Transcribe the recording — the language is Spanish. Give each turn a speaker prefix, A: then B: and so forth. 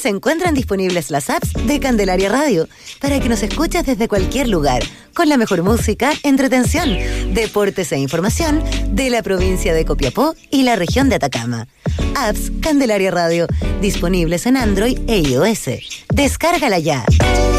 A: Se encuentran disponibles las apps de Candelaria Radio para que nos escuches desde cualquier lugar, con la mejor música, entretención, deportes e información de la provincia de Copiapó y la región de Atacama. Apps Candelaria Radio, disponibles en Android e iOS. Descárgala ya.